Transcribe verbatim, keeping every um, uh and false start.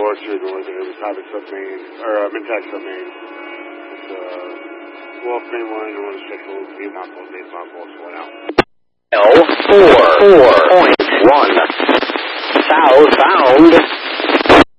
four two north, and it was Havoc submain, or uh, Mintac submain. It's uh, Wolf main line, one official, eight one four, eight one four, one out. L four four point one southbound.